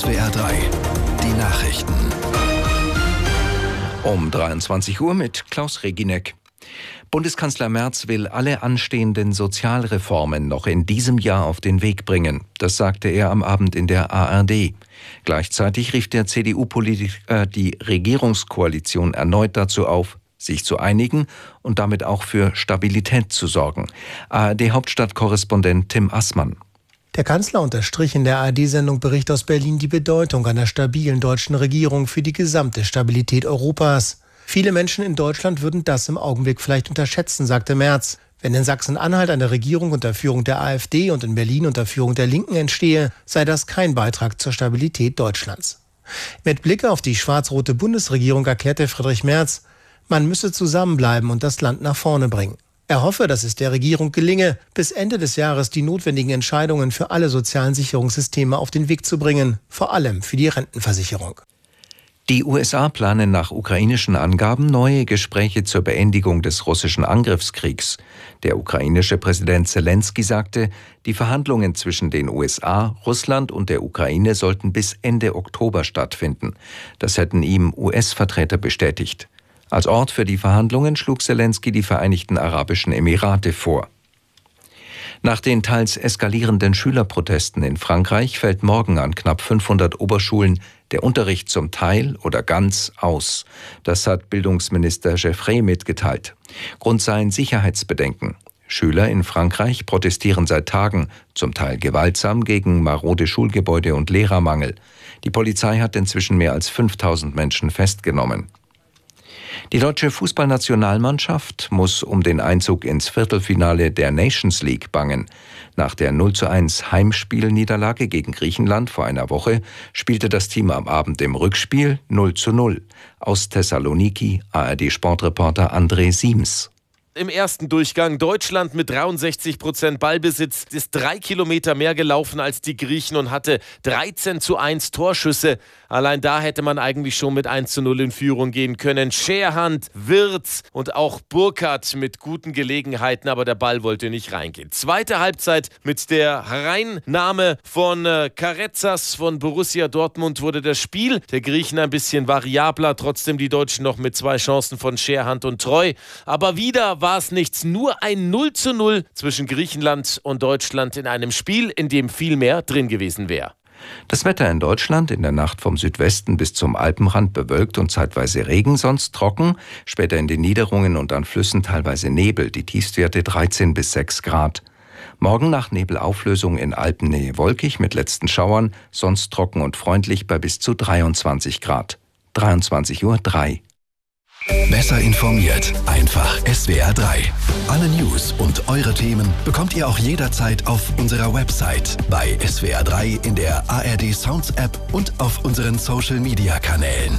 SWR 3, die Nachrichten. Um 23 Uhr mit Klaus Reginek. Bundeskanzler Merz will alle anstehenden Sozialreformen noch in diesem Jahr auf den Weg bringen. Das sagte er am Abend in der ARD. Gleichzeitig rief der CDU-Politiker die Regierungskoalition erneut dazu auf, sich zu einigen und damit auch für Stabilität zu sorgen. ARD-Hauptstadtkorrespondent Tim Assmann. Der Kanzler unterstrich in der ARD-Sendung Bericht aus Berlin die Bedeutung einer stabilen deutschen Regierung für die gesamte Stabilität Europas. Viele Menschen in Deutschland würden das im Augenblick vielleicht unterschätzen, sagte Merz. Wenn in Sachsen-Anhalt eine Regierung unter Führung der AfD und in Berlin unter Führung der Linken entstehe, sei das kein Beitrag zur Stabilität Deutschlands. Mit Blick auf die schwarz-rote Bundesregierung erklärte Friedrich Merz, man müsse zusammenbleiben und das Land nach vorne bringen. Er hoffe, dass es der Regierung gelinge, bis Ende des Jahres die notwendigen Entscheidungen für alle sozialen Sicherungssysteme auf den Weg zu bringen, vor allem für die Rentenversicherung. Die USA planen nach ukrainischen Angaben neue Gespräche zur Beendigung des russischen Angriffskriegs. Der ukrainische Präsident Zelensky sagte, die Verhandlungen zwischen den USA, Russland und der Ukraine sollten bis Ende Oktober stattfinden. Das hätten ihm US-Vertreter bestätigt. Als Ort für die Verhandlungen schlug Zelensky die Vereinigten Arabischen Emirate vor. Nach den teils eskalierenden Schülerprotesten in Frankreich fällt morgen an knapp 500 Oberschulen der Unterricht zum Teil oder ganz aus. Das hat Bildungsminister Geoffrey mitgeteilt. Grund seien Sicherheitsbedenken. Schüler in Frankreich protestieren seit Tagen, zum Teil gewaltsam, gegen marode Schulgebäude und Lehrermangel. Die Polizei hat inzwischen mehr als 5000 Menschen festgenommen. Die deutsche Fußballnationalmannschaft muss um den Einzug ins Viertelfinale der Nations League bangen. Nach der 0:1 Heimspielniederlage gegen Griechenland vor einer Woche spielte das Team am Abend im Rückspiel 0:0. Aus Thessaloniki, ARD-Sportreporter André Siems. Im ersten Durchgang Deutschland mit 63% Ballbesitz ist 3 Kilometer mehr gelaufen als die Griechen und hatte 13:1 Torschüsse. Allein da hätte man eigentlich schon mit 1:0 in Führung gehen können. Scherhand, Wirtz und auch Burkhardt mit guten Gelegenheiten, aber der Ball wollte nicht reingehen. Zweite Halbzeit mit der Reinnahme von Karezas von Borussia Dortmund wurde das Spiel der Griechen ein bisschen variabler. Trotzdem die Deutschen noch mit 2 Chancen von Scherhand und Treu. Aber wieder war es nichts, nur ein 0:0 zwischen Griechenland und Deutschland in einem Spiel, in dem viel mehr drin gewesen wäre. Das Wetter in Deutschland in der Nacht vom Südwesten bis zum Alpenrand bewölkt und zeitweise Regen, sonst trocken. Später in den Niederungen und an Flüssen teilweise Nebel, die Tiefstwerte 13 bis 6 Grad. Morgen nach Nebelauflösung in Alpennähe wolkig mit letzten Schauern, sonst trocken und freundlich bei bis zu 23 Grad. 23:03 Uhr. Besser informiert, einfach SWR 3. Alle News und eure Themen bekommt ihr auch jederzeit auf unserer Website, bei SWR 3 in der ARD Sounds App und auf unseren Social Media Kanälen.